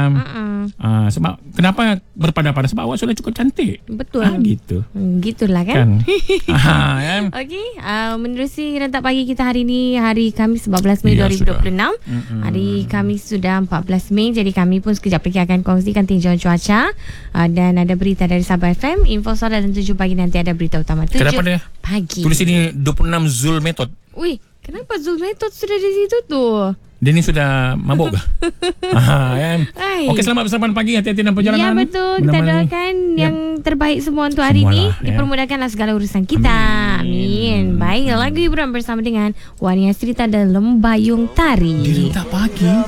Sebab kenapa berpada-pada? Sebab awak sudah cukup cantik. Betul. Gitu. Gitulah kan. Kan? Okey, menerusi Rentak Pagi kita hari ni, hari Khamis 14 Mei Ya, 2026. Hari Khamis sudah 14 Mei. Jadi kami pun sekejap lagi akan kongsikan tinjauan cuaca, dan ada berita dari Sabah FM, info Sora, dan 7 pagi nanti ada berita utama 7 Kenapa dia pagi. tulis ini 26 Zul Method? Wih, kenapa Zul Method sudah di situ tu? Dia ni sudah mabuk ke? Kan? Hai. Okey, selamat bersama pagi. Hati-hati dalam perjalanan. Ya, betul. Kita doakan yang terbaik semua untuk hari ni. Dipermudahkanlah segala urusan kita. Amin. Baik, lagu hiburan bersama dengan Wani Asrita dan Lembayung Tari. Di Rentak Pagi.